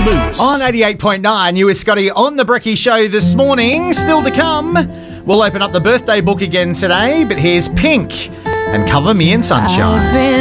Moose. On 88.9, you with Scotty on the Brekkie Show this morning. Still to come, we'll open up the birthday book again today, but here's Pink and Cover Me in Sunshine.